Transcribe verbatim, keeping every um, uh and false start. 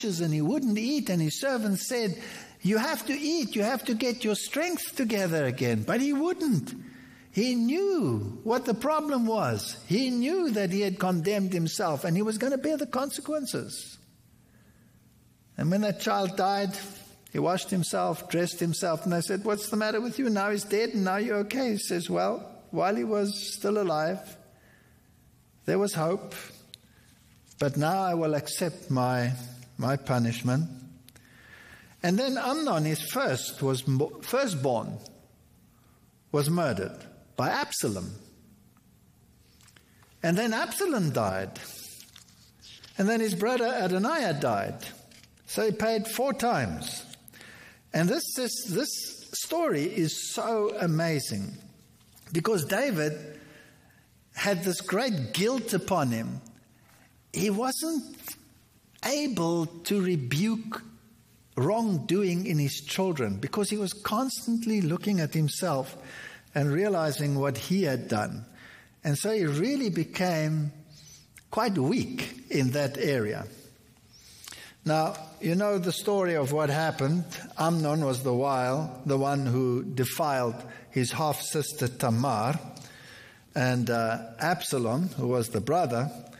and he wouldn't eat, and his servants said, you have to eat, you have to get your strength together again. But he wouldn't. He knew what the problem was. He knew that he had condemned himself and he was going to bear the consequences. And when that child died, he washed himself, dressed himself, and they said, what's the matter with you? Now he's dead and now you're okay. He says, well, while he was still alive, there was hope, but now I will accept my my punishment. And then Amnon, his first was firstborn, was murdered by Absalom. And then Absalom died. And then his brother Adoniah died. So he paid four times. And this, this, this story is so amazing because David had this great guilt upon him. He wasn't able to rebuke wrongdoing in his children because he was constantly looking at himself and realizing what he had done. And so he really became quite weak in that area. Now, you know the story of what happened. Amnon was the while the one who defiled his half-sister Tamar. And uh, Absalom, who was the brother,